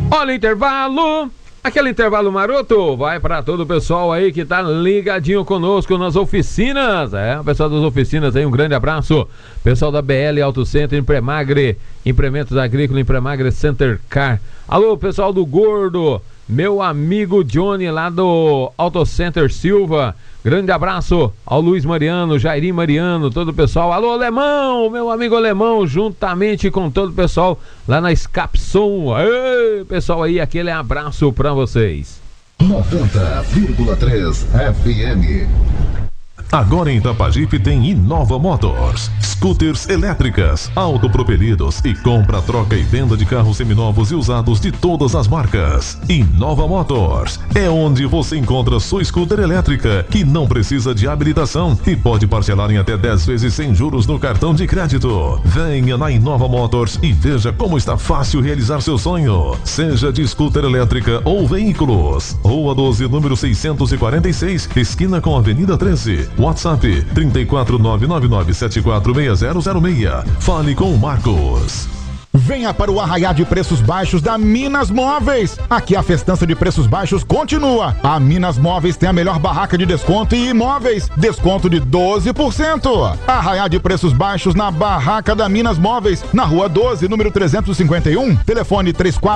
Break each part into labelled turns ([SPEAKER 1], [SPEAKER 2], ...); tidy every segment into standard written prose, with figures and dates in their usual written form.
[SPEAKER 1] Olha o intervalo. Aquele intervalo maroto vai para todo o pessoal aí que tá ligadinho conosco nas oficinas. O pessoal das oficinas aí, um grande abraço. Pessoal da BL Auto Center, Impremagre, Implementos Agrícolas, Impremagre Center Car. Alô, pessoal do Gordo, meu amigo Johnny lá do Auto Center Silva. Grande abraço ao Luiz Mariano, Jairim Mariano, todo o pessoal. Alô, Alemão, meu amigo Alemão, juntamente com todo o pessoal lá na Scapson. Ei, pessoal aí, aquele abraço pra vocês.
[SPEAKER 2] 90,3 FM.
[SPEAKER 3] Agora em Itapajipe tem Inova Motors, scooters elétricas, autopropelidos e compra, troca e venda de carros seminovos e usados de todas as marcas. Inova Motors é onde você encontra sua scooter elétrica que não precisa de habilitação e pode parcelar em até 10 vezes sem juros no cartão de crédito. Venha na Inova Motors e veja como está fácil realizar seu sonho, seja de scooter elétrica ou veículos. Rua 12, número 646, esquina com a Avenida 13. WhatsApp 34999746006. Fale com o Marcos.
[SPEAKER 4] Venha para o arraiá de preços baixos da Minas Móveis. Aqui a festança de preços baixos continua. A Minas Móveis tem a melhor barraca de desconto e imóveis. Desconto de 12%. Arraiá de preços baixos na barraca da Minas Móveis. Na rua 12, número 351. Telefone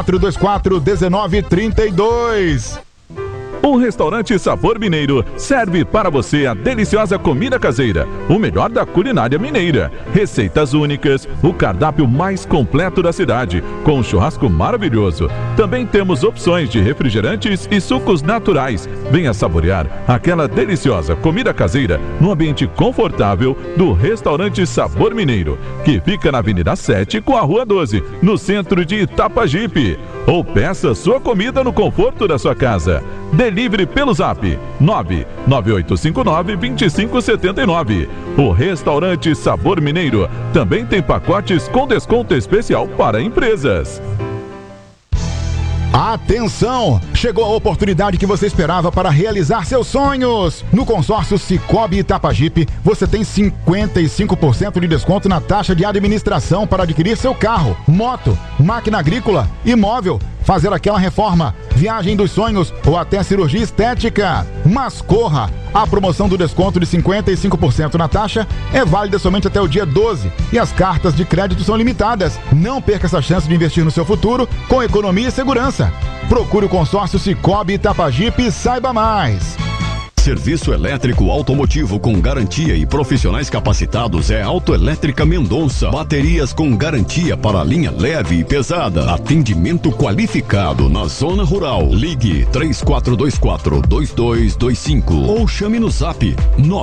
[SPEAKER 4] 3424-1932.
[SPEAKER 5] O restaurante Sabor Mineiro serve para você a deliciosa comida caseira, o melhor da culinária mineira, receitas únicas, o cardápio mais completo da cidade, com um churrasco maravilhoso. Também temos opções de refrigerantes e sucos naturais. Venha saborear aquela deliciosa comida caseira no ambiente confortável do restaurante Sabor Mineiro, que fica na Avenida 7 com a Rua 12, no centro de Itapajipe. Ou peça sua comida no conforto da sua casa. Delivery pelo Zap 99859-2579. O restaurante Sabor Mineiro também tem pacotes com desconto especial para empresas.
[SPEAKER 4] Atenção! Chegou a oportunidade que você esperava para realizar seus sonhos! No consórcio Cicobi Itapajipe, você tem 55% de desconto na taxa de administração para adquirir seu carro, moto, máquina agrícola, imóvel, fazer aquela reforma, viagem dos sonhos ou até cirurgia estética. Mas corra! A promoção do desconto de 55% na taxa é válida somente até o dia 12 e as cartas de crédito são limitadas. Não perca essa chance de investir no seu futuro com economia e segurança. Procure o consórcio Cicobi Itapajipe e saiba mais.
[SPEAKER 6] Serviço elétrico automotivo com garantia e profissionais capacitados é Autoelétrica Mendonça. Baterias com garantia para linha leve e pesada. Atendimento qualificado na zona rural. Ligue 3424-2225 ou chame no Zap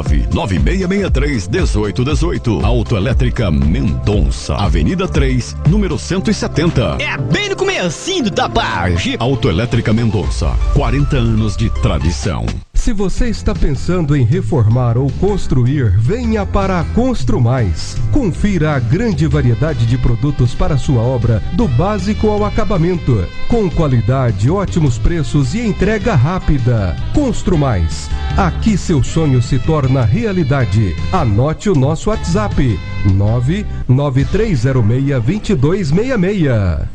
[SPEAKER 6] 99663-1818. Autoelétrica Mendonça, Avenida 3, número 170.
[SPEAKER 7] É bem no comecinho do Itapajipe.
[SPEAKER 6] Autoelétrica Mendonça, 40 anos de tradição.
[SPEAKER 8] Se você está pensando em reformar ou construir, venha para a Construmais. Confira a grande variedade de produtos para sua obra, do básico ao acabamento. Com qualidade, ótimos preços e entrega rápida. Construmais. Aqui seu sonho se torna realidade. Anote o nosso WhatsApp: 99306-2266.